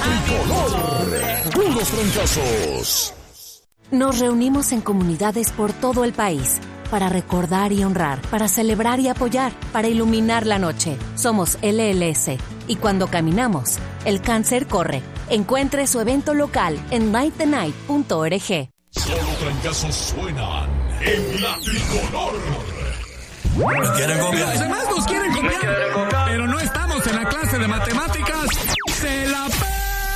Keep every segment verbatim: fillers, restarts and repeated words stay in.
tricolor. Puros fracasos. Nos reunimos en comunidades por todo el país para recordar y honrar, para celebrar y apoyar, para iluminar la noche. Somos L L S y cuando caminamos, el cáncer corre. Encuentre su evento local en night the night punto org. Solo trancazos suenan en la tricolor. ¿Me quieren copiar? Los demás nos quieren copiar, pero no estamos en la clase de matemáticas. ¡Se la pe...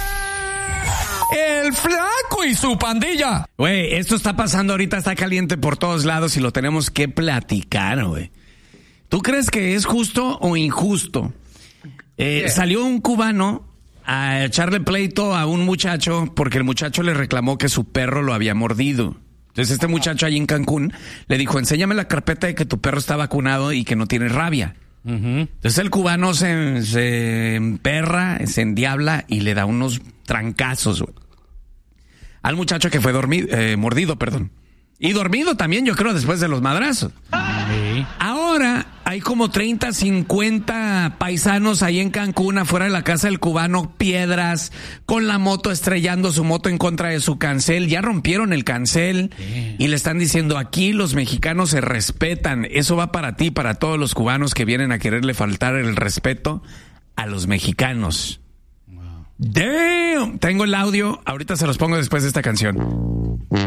El Flaco y su pandilla! Güey, esto está pasando ahorita, está caliente por todos lados y lo tenemos que platicar, güey. ¿Tú crees que es justo o injusto? Eh, yeah. Salió un cubano a echarle pleito a un muchacho porque el muchacho le reclamó que su perro lo había mordido. Entonces este muchacho allí en Cancún le dijo, enséñame la carpeta de que tu perro está vacunado y que no tiene rabia. Uh-huh. Entonces el cubano se, se emperra, se endiabla y le da unos trancazos, güey, al muchacho que fue dormido, eh, mordido, perdón. Y dormido también, yo creo, después de los madrazos. Sí. Ahora hay como treinta, cincuenta paisanos ahí en Cancún, afuera de la casa del cubano, piedras, con la moto estrellando su moto en contra de su cancel. Ya rompieron el cancel sí. Y le están diciendo, aquí los mexicanos se respetan. Eso va para ti, para todos los cubanos que vienen a quererle faltar el respeto a los mexicanos. Wow. Damn. Tengo el audio, ahorita se los pongo después de esta canción.